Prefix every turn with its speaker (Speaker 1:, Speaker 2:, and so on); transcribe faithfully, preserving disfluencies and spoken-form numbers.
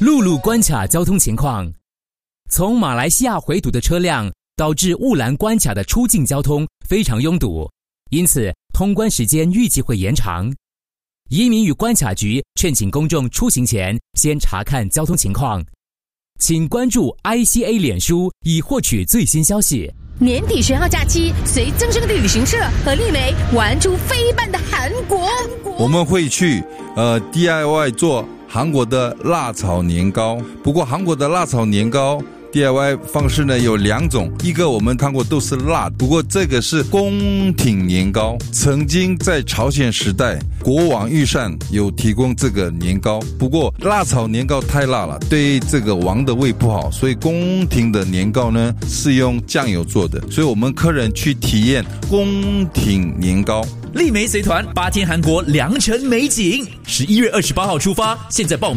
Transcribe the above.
Speaker 1: 陆路关卡交通情况。从马来西亚回堵的车辆导致雾兰关卡的出境交通非常拥堵，因此通关时间预计会延长。移民与关卡局劝请公众出行前先查看交通情况。请关注 I C A 脸书以获取最新消息。
Speaker 2: 年底十号假期，随增生的旅行社和丽梅玩出飞半的韩国。
Speaker 3: 我们会去呃 D I Y 做韩国的辣炒年糕，不过韩国的辣炒年糕 D I Y 方式呢有两种，一个我们看过都是辣，不过这个是宫廷年糕。曾经在朝鲜时代，国王御膳有提供这个年糕，不过辣炒年糕太辣了，对这个王的胃不好，所以宫廷的年糕呢是用酱油做的，所以我们客人去体验宫廷年糕。
Speaker 4: 丽梅随团八天韩国良辰美景，十一月二十八号出发，现在报名。